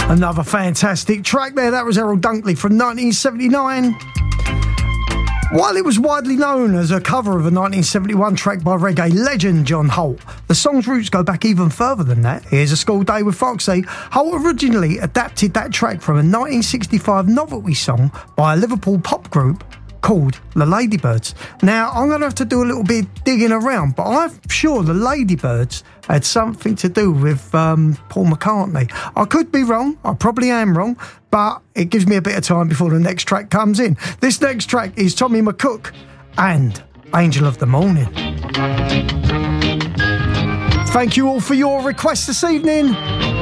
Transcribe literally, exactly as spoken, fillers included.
Another fantastic track there. That was Errol Dunkley from nineteen seventy-nine. While it was widely known as a cover of a nineteen seventy-one track by reggae legend John Holt, the song's roots go back even further than that. Here's A School Day with Foxy. Holt originally adapted that track from a nineteen sixty-five novelty song by a Liverpool pop group called the Ladybirds. Now, I'm going to have to do a little bit digging around, but I'm sure the Ladybirds had something to do with um, Paul McCartney. I could be wrong, I probably am wrong, but it gives me a bit of time before the next track comes in. This next track is Tommy McCook and Angel of the Morning. Thank you all for your requests this evening.